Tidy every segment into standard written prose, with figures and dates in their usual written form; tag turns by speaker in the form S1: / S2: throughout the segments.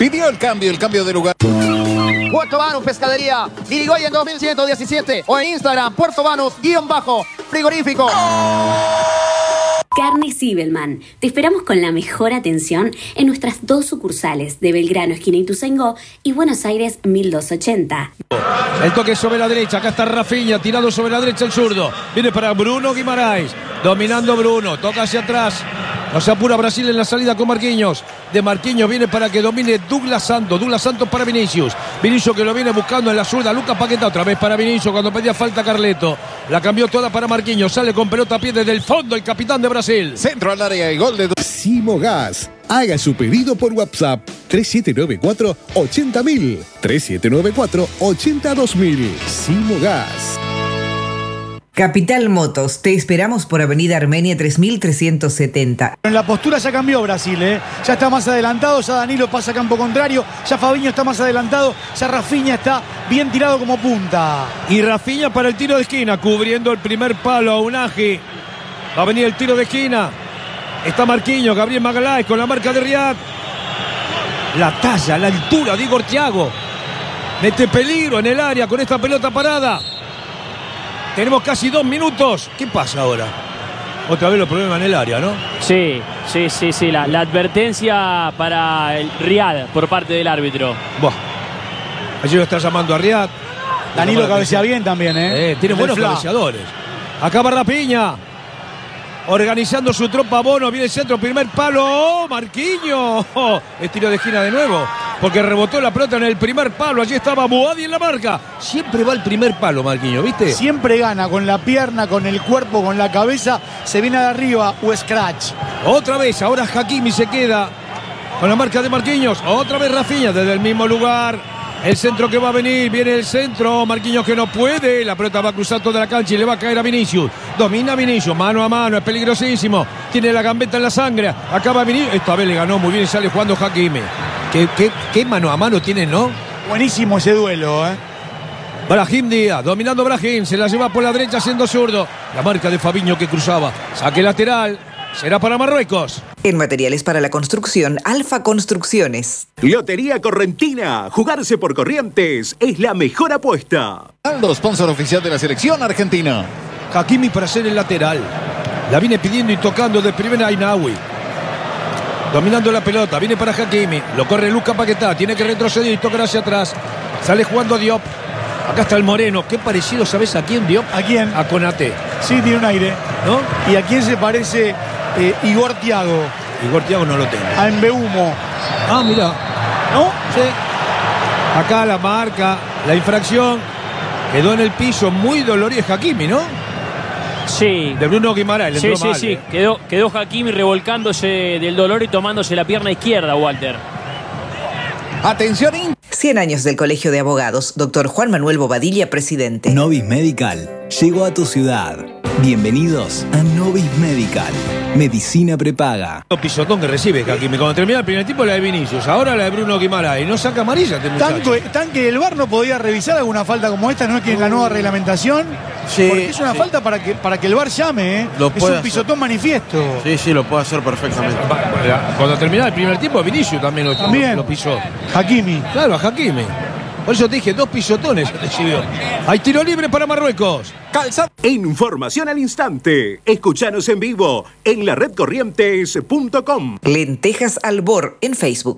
S1: Pidió el cambio de lugar.
S2: Puerto Banús Pescadería, Irigoyen 2117 o en Instagram, Puerto Banús_frigorífico.
S3: Carne Zibelman. Te esperamos con la mejor atención en nuestras 2 sucursales de Belgrano, esquina Ituzaingó, y Buenos Aires 1280.
S4: El toque sobre la derecha, acá está Rafinha, tirado sobre la derecha el zurdo. Viene para Bruno Guimaraes, dominando Bruno, toca hacia atrás. No se apura Brasil en la salida con Marquinhos. De Marquinhos viene para que domine Douglas Santos. Douglas Santos para Vinicius. Vinicius que lo viene buscando en la zurda. Lucas Paquetá otra vez para Vinicius cuando pedía falta Carleto. La cambió toda para Marquinhos. Sale con pelota a pie desde el fondo el capitán de Brasil.
S1: Centro al área y gol de...
S5: Simogas. Haga su pedido por WhatsApp 3794-80000. 3794-82000. Simogas.
S6: Capital Motos, te esperamos por Avenida Armenia 3370.
S7: En la postura ya cambió Brasil, ¿eh? Ya está más adelantado, ya Danilo pasa a campo contrario, ya Fabinho está más adelantado, ya Rafinha está bien tirado como punta.
S4: Y Rafinha para el tiro de esquina, cubriendo el primer palo a Unagi. Va a venir el tiro de esquina. Está Marquinhos, Gabriel Magalhães con la marca de Riyad. La talla, la altura de Igor Thiago. Mete peligro en el área con esta pelota parada. Tenemos casi 2 minutos. ¿Qué pasa ahora? Otra vez los problemas en el área, ¿no?
S8: Sí. La advertencia para el Riyad por parte del árbitro.
S4: Buah. Allí lo está llamando a Riyad.
S7: Danilo cabecea bien también, ¿eh?
S4: Tiene buenos cabeceadores. Acá va Rafinha. Organizando su tropa Bono. Viene el centro, primer palo. ¡Oh, Marquinhos! Es tiro de esquina de nuevo. Porque rebotó la pelota en el primer palo. Allí estaba Boadi en la marca. Siempre va al primer palo, Marquinhos, ¿viste?
S7: Siempre gana con la pierna, con el cuerpo, con la cabeza. Se viene de arriba o scratch.
S4: Otra vez, ahora Hakimi se queda con la marca de Marquinhos. Otra vez Rafinha desde el mismo lugar. El centro que va a venir, viene el centro. Marquinhos que no puede. La pelota va a cruzar toda la cancha y le va a caer a Vinicius. Domina Vinicius, mano a mano, es peligrosísimo. Tiene la gambeta en la sangre. Acaba Vinicius. Esta vez le ganó muy bien, sale jugando Hakimi. ¿Qué mano a mano tiene, no?
S7: Buenísimo ese duelo, ¿eh?
S4: Brahim Díaz, dominando Brahim, se la lleva por la derecha siendo zurdo. La marca de Fabinho que cruzaba. Saque lateral, será para Marruecos.
S6: En materiales para la construcción, Alfa Construcciones.
S9: Lotería Correntina. Jugarse por Corrientes es la mejor apuesta.
S1: Aldo, sponsor oficial de la selección argentina.
S4: Hakimi para ser el lateral. La viene pidiendo y tocando de primera Ainaoui. Dominando la pelota, viene para Hakimi. Lo corre Lucas Paquetá, tiene que retroceder y tocar hacia atrás. Sale jugando Diop. Acá está el Moreno. Qué parecido, ¿sabes a quién, Diop?
S7: ¿A quién?
S4: A Konaté.
S7: Sí, tiene un aire.
S4: ¿No?
S7: ¿Y a quién se parece Igor Thiago?
S4: Igor Thiago no lo tengo.
S7: A Mbeumo.
S4: Ah, mira.
S7: ¿No?
S4: Sí. Acá la marca, la infracción. Quedó en el piso muy dolorido Hakimi, ¿no?
S8: Sí.
S4: De Bruno Guimaraes.
S8: Sí. Quedó Hakimi revolcándose del dolor y tomándose la pierna izquierda, Walter.
S1: Atención.
S6: 100 años del Colegio de Abogados. Doctor Juan Manuel Bobadilla, presidente.
S10: Novis Medical llegó a tu ciudad. Bienvenidos a Novis Medical. Medicina prepaga.
S4: Pisotón que recibe Hakimi. Cuando termina el primer tiempo la de Vinicius. Ahora la de Bruno Guimaraes. No saca amarilla este muchacho.
S7: Tanque del VAR no podía revisar alguna falta como esta. No es que en la nueva reglamentación.
S11: Sí,
S7: porque es una falta para que el VAR llame, ¿eh? Es un pisotón manifiesto.
S11: Sí, lo puede hacer perfectamente.
S4: Cuando terminaba el primer tiempo, Vinicius también lo pisó.
S7: Hakimi.
S4: Claro, a Hakimi. Por eso te dije, 2 pisotones recibió. Hay tiro libre para Marruecos.
S9: Información al instante. Escuchanos en vivo en la redcorrientes.com.
S6: Lentejas Albor en Facebook.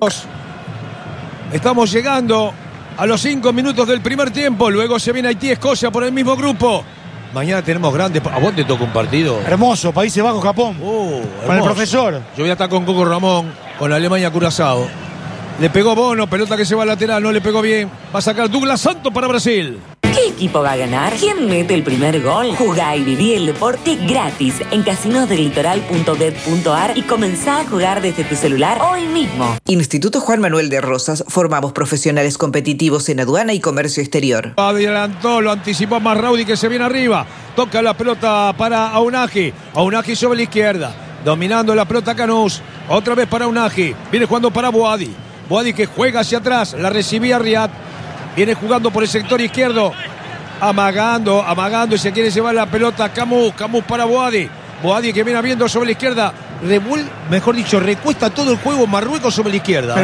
S4: Estamos llegando a los 5 minutos del primer tiempo. Luego se viene Haití, Escocia por el mismo grupo. Mañana tenemos grandes... ¿A vos te toca un partido?
S7: Hermoso, Países Bajos, Japón. Con el profesor.
S4: Yo voy a estar con Coco Ramón, con Alemania, Curazao. Le pegó Bono, pelota que se va al lateral, no le pegó bien. Va a sacar Douglas Santos para Brasil.
S12: ¿Qué equipo va a ganar? ¿Quién mete el primer gol? Jugá y viví el deporte gratis en casinosdelitoral.bet.ar y comenzá a jugar desde tu celular hoy mismo.
S6: Instituto Juan Manuel de Rosas. Formamos profesionales competitivos en aduana y comercio exterior.
S4: Adelantó, lo anticipó Marraudi que se viene arriba. Toca la pelota para Aunagi. Aunagi sobre la izquierda. Dominando la pelota Canús. Otra vez para Aunagi. Viene jugando para Boadi. Boadi que juega hacia atrás. La recibía Riyad. Viene jugando por el sector izquierdo. Amagando y se quiere llevar la pelota Camus para Boadi. Boadi que viene abriendo sobre la izquierda. Recuesta todo el juego Marruecos sobre la izquierda.